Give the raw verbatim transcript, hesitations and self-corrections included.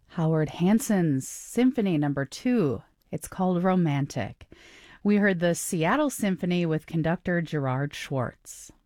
Howard Hanson's Symphony Number Two. It's called Romantic. We heard the Seattle Symphony with conductor Gerard Schwartz.